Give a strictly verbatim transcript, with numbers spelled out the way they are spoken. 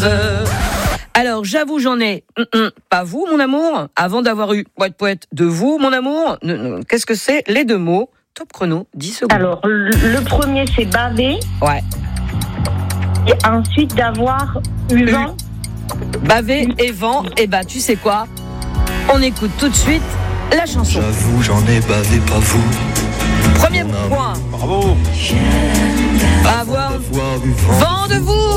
love. Alors, j'avoue, j'en ai, hum, hum, pas vous, mon amour, avant d'avoir eu poète poète de vous, mon amour. Qu'est-ce que c'est? Les deux mots. Top chrono, dix secondes. Alors, le, le premier, c'est baver. Ouais. Et ensuite, d'avoir eu vent. Baver et vent. Et bah, tu sais quoi? On écoute tout de suite la chanson. J'avoue, j'en ai bavé, pas vous. Premier point. Bravo. Avoir vent de vous.